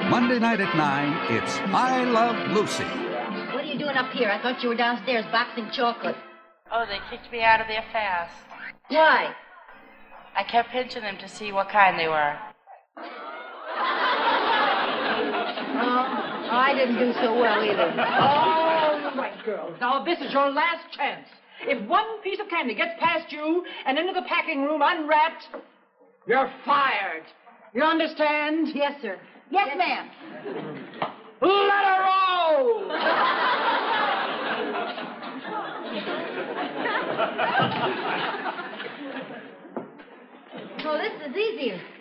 Monday night at 9, it's I Love Lucy. What are you doing up here? I thought you were downstairs boxing chocolate. Oh, they kicked me out of there fast. Why? I kept pinching them to see what kind they were. Oh, I didn't do so well either. All right, girls. Now, this is your last chance. If one piece of candy gets past you and into the packing room unwrapped, you're fired. You understand? Yes, sir. Yes, ma'am. Let her roll! Oh, this is easier.